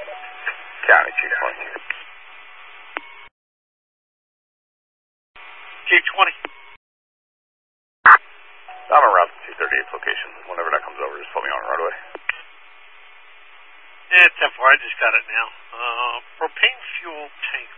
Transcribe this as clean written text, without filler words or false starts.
County, Chief 20. Chief 20. I'm around 238 location. Whenever that comes over, just put me on right away. Yeah, it's 10-4. I just got it now. Propane fuel tank